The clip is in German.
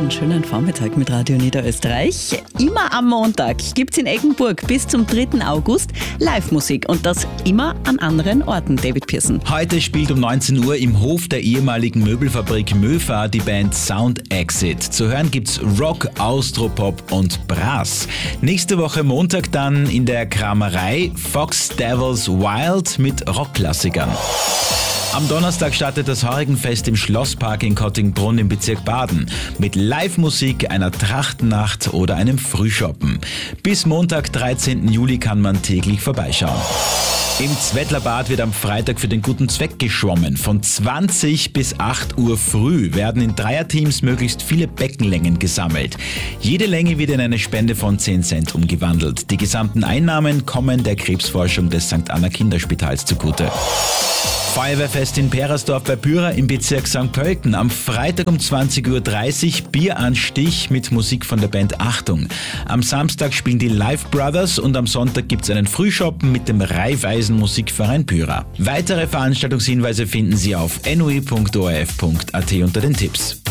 einen schönen Vormittag mit Radio Niederösterreich. Immer am Montag gibt's in Eggenburg bis zum 3. August Live-Musik und das immer an anderen Orten. David Pearson. Heute spielt um 19 Uhr im Hof der ehemaligen Möbelfabrik Möfa die Band Sound Exit. Zu hören gibt's Rock, Austropop und Brass. Nächste Woche Montag dann in der Kramerei Fox Devils Wild mit Rockklassikern. Am Donnerstag startet das Horrigenfest im Schlosspark in Kottingbrunn im Bezirk Baden mit Live-Musik, einer Trachtennacht oder einem Frühschoppen. Bis Montag, 13. Juli kann man täglich vorbeischauen. Im Zwettlerbad wird am Freitag für den guten Zweck geschwommen. Von 20 bis 8 Uhr früh werden in Dreierteams möglichst viele Beckenlängen gesammelt. Jede Länge wird in eine Spende von 10 Cent umgewandelt. Die gesamten Einnahmen kommen der Krebsforschung des St. Anna Kinderspitals zugute. Feuerwehrfest in Perersdorf bei Büra im Bezirk St. Pölten. Am Freitag um 20.30 Uhr Bieranstich mit Musik von der Band Achtung. Am Samstag spielen die Live Brothers und am Sonntag gibt es einen Frühschoppen mit dem Raiffeisen Musikverein Büra. Weitere Veranstaltungshinweise finden Sie auf nui.orf.at unter den Tipps.